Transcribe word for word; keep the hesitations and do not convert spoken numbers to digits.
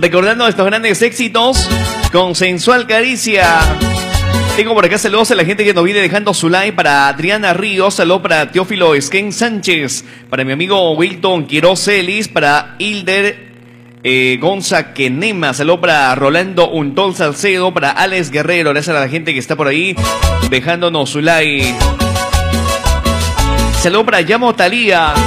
Recordando estos grandes éxitos con Sensual Caricia. Tengo por acá saludos a la gente que nos viene dejando su like. Para Adriana Ríos, saludos para Teófilo Esquén Sánchez, para mi amigo Wilton Quiroz Celis, para Hilder eh, Gonza Quenema, saludos para Rolando Untol Salcedo, para Alex Guerrero. Gracias a la gente que está por ahí dejándonos su like. Saludos para Yamo Talía.